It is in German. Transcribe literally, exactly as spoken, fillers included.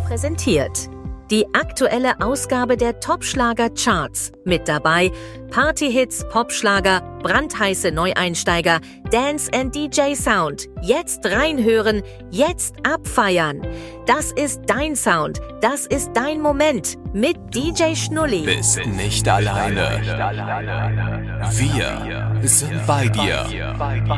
präsentiert. Die aktuelle Ausgabe der Top-Schlager-Charts. Mit dabei Party-Hits, Popschlager, brandheiße Neueinsteiger, Dance and D J Sound. Jetzt reinhören, jetzt abfeiern. Das ist dein Sound, das ist dein Moment. Mit D J Schnulli. Bist nicht alleine. Wir sind bei dir.